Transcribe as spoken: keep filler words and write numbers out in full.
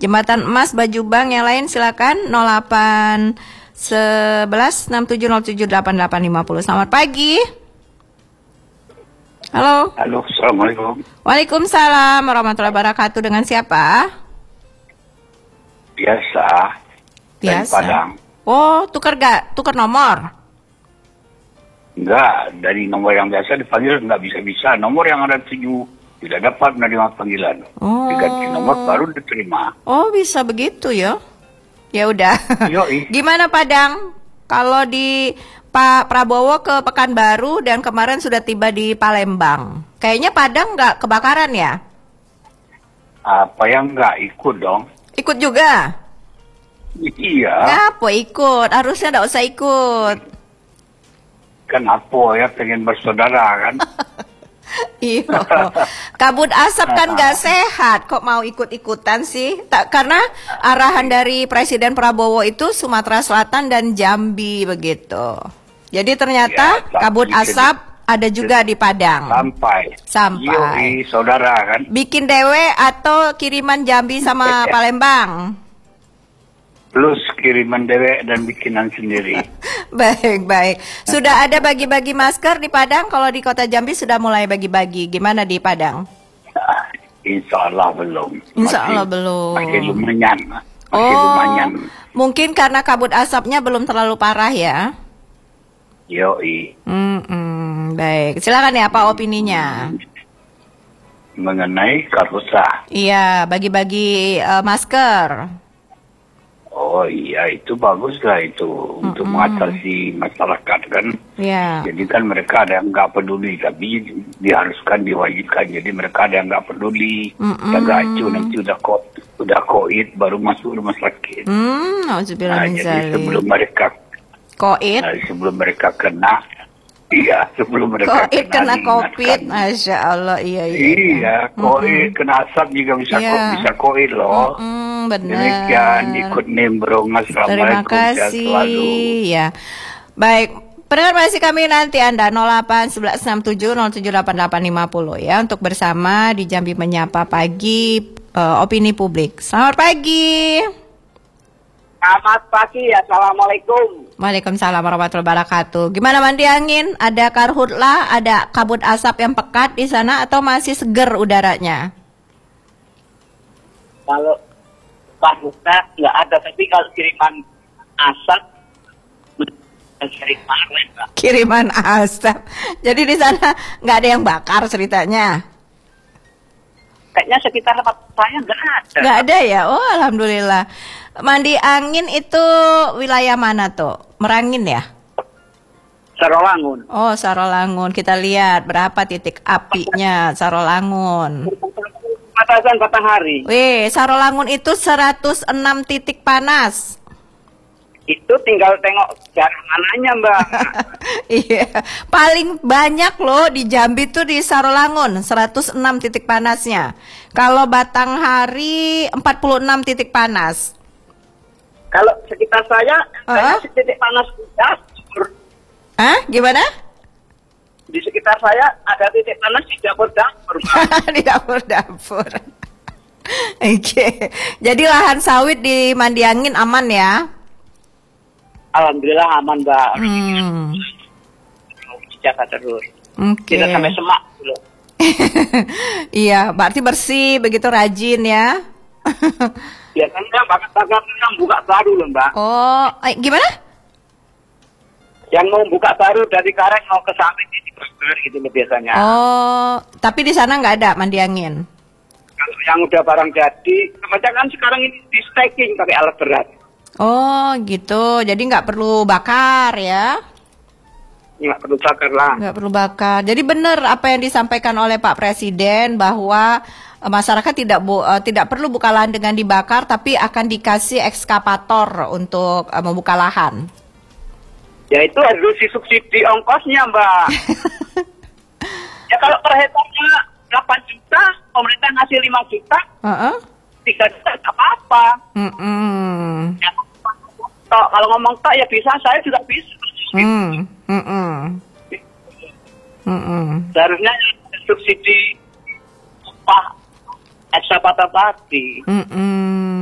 Jembatan Emas, Bajubang. Yang lain silakan nol delapan sebelas enam tujuh nol tujuh delapan delapan lima nol. Selamat pagi. Halo. Halo, assalamualaikum. Waalaikumsalam warahmatullahi wabarakatuh. Dengan siapa? Biasa. Dari Biasa. Padang. Oh, tukar gak? Tukar nomor? Enggak, dari nomor yang biasa dipanggil enggak bisa-bisa. Nomor yang ada tujuh tidak dapat menerima panggilan. Oh. Diganti nomor baru diterima. Oh, bisa begitu ya? Ya udah. Yoi. Gimana Padang? Kalau di Pak Prabowo ke Pekanbaru dan kemarin sudah tiba di Palembang. Kayaknya Padang nggak kebakaran ya? Apa yang enggak ikut dong? Ikut juga? Iya. Ngapa ikut? Harusnya nggak usah ikut. Kenapa ya pengen bersaudara kan? Iya. Kabut asap kan nggak sehat. Kok mau ikut-ikutan sih? Tak, karena arahan dari Presiden Prabowo itu Sumatera Selatan dan Jambi begitu. Jadi ternyata Ya, kabut tapi asap ada juga di Padang. Sampai. Sampai. Yoi, saudara kan? Bikin dewe atau kiriman Jambi sama Palembang? Plus kiriman dewek dan bikinan sendiri. Baik, baik. Sudah ada bagi-bagi masker di Padang? Kalau di kota Jambi sudah mulai bagi-bagi. Gimana di Padang? Insya Allah belum. Insya Masih- Allah belum. Masih lumayan. Masih Oh, lumayan. mungkin karena kabut asapnya belum terlalu parah ya? Yoi. Hmm, baik. Silakan ya, apa opininya? Mengenai karbusa. Iya, bagi-bagi eh, masker. Oh iya, itu bagus lah itu. Untuk mengatasi masyarakat kan. Iya. Jadi kan mereka ada yang nggak peduli. Tapi diharuskan, diwajibkan. Jadi mereka ada yang nggak peduli. Mm-mm. Yang gacu nanti udah ko, udah koid baru masuk rumah sakit. Hmm, auzubillah Nah, min jadi zalik. sebelum mereka Koid. nah, sebelum mereka kena, iya sebelum mereka Koid kena diingatkan. covid, masya Allah, iya iya. Iya, koid kena asap juga bisa Iya. ko- bisa koid loh. Hmm, benar. Demikian ikut nimbrung. Terima Assalamualaikum sehat kasih. selalu. Ya, baik. Pendengar masih kami nanti Anda nol delapan sebelas enam tujuh nol tujuh delapan delapan lima nol ya untuk bersama di Jambi Menyapa Pagi eh, Opini Publik. Selamat pagi. Selamat pagi, assalamualaikum. Waalaikumsalam warahmatullahi wabarakatuh. Gimana mandi angin? Ada karhutlah, ada kabut asap yang pekat di sana atau masih seger udaranya? Kalau Pak Buka nggak ada, tapi kalau kiriman asap dari kemarin, Pak. Kiriman asap. Jadi di sana nggak ada yang bakar ceritanya? Kayaknya sekitar tempat saya nggak ada. Nggak ada ya? Oh, alhamdulillah. Mandi angin itu wilayah mana tuh? Merangin ya? Sarolangun. Oh, Sarolangun. Kita lihat berapa titik apinya Sarolangun. Matasan Batanghari. Wih, Sarolangun itu seratus enam titik panas. Itu tinggal tengok jarak mananya, Mbak. Iya, paling banyak loh di Jambi tuh di Sarolangun, seratus enam titik panasnya. Kalau Batanghari empat puluh enam titik panas. Kalau sekitar saya, Ah? saya titik panas dapur. Hah? Gimana? Di sekitar saya ada titik panas di dapur-dapur, Mbak. Di dapur-dapur. Oke, jadi lahan sawit di Mandi Angin aman ya? Alhamdulillah aman, Mbak. Hmm. Dijaga terus. Oke. Tidak sampai semak dulu. Iya, berarti bersih, begitu rajin ya? Biasanya bakat-bakat yang buka baru loh, Mbak. Oh, eh, gimana? Yang mau buka baru dari Karang mau ke Sampit ini dibakar gitu loh biasanya. Oh, tapi di sana nggak ada Mandi Angin. Kalau yang udah barang jadi, kebanyakan sekarang ini di stacking pakai alat berat. Oh, gitu. Jadi nggak perlu bakar ya? Nggak perlu bakar lah. Nggak perlu bakar. Jadi benar apa yang disampaikan oleh Pak Presiden bahwa eh, masyarakat tidak bu, eh, tidak perlu buka lahan dengan dibakar, tapi akan dikasih ekskavator untuk eh, membuka lahan. Ya itu harus disubsidi ongkosnya, Mbak. Ya kalau per hektarnya delapan juta, pemerintah ngasih lima juta, Heeh. tiga juta nggak apa-apa. Mm-mm. Ya, toh, kalau ngomong tak ya bisa, saya juga bisa. Mm. Mm-mm. Mm-mm. Seharusnya subsidi upah ekskavator tadi. Mm-mm.